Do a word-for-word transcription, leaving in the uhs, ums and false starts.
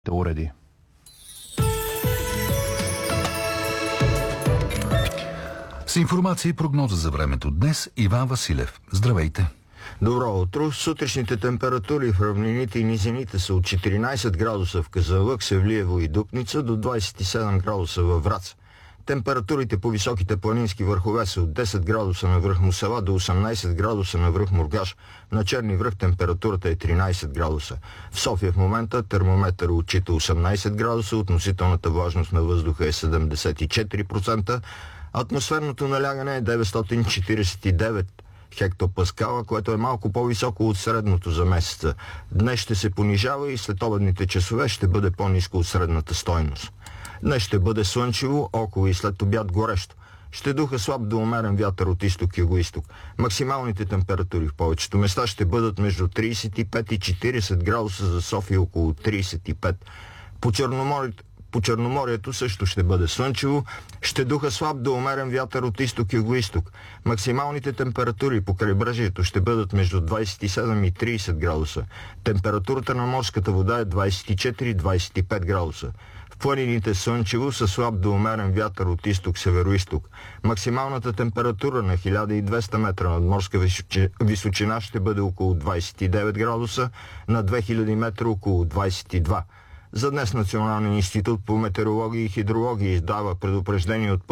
уреди. С информация и прогноза за времето днес Иван Василев. Здравейте! Добро утро! Сутрешните температури в равнините и низините са от четиринайсет градуса в Казанлък, Севлиево и Дупница до двайсет и седем градуса във Враца. Температурите по високите планински върхове са от десет градуса на връх Мусала до осемнайсет градуса на връх Мургаш. На Черни връх температурата е тринайсет градуса. В София в момента термометър отчита осемнайсет градуса, относителната влажност на въздуха е седемдесет и четири процента, атмосферното налягане е деветстотин четирийсет и девет хектопаскала, което е малко по-високо от средното за месеца. Днес ще се понижава и след обедните часове ще бъде по-ниско от средната стойност. Днес ще бъде слънчево, около и след обяд горещо. Ще духа слаб до умерен вятър от изток-югоизток. Максималните температури в повечето места ще бъдат между трийсет и пет и четирийсет градуса, за София около трийсет и пет. По Черноморието По Черноморието също ще бъде слънчево, ще духа слаб до умерен вятър от изток-югоизток. Максималните температури по крайбрежието ще бъдат между двайсет и седем и трийсет градуса. Температурата на морската вода е двайсет и четири до двайсет и пет градуса. В планините слънчево със слаб до умерен вятър от изток-североизток. Максималната температура на хиляда и двеста метра над морска височина ще бъде около двайсет и девет градуса, на две хиляди метра около двайсет и два. За днес Националният институт по метеорология и хидрология издава предупреждение от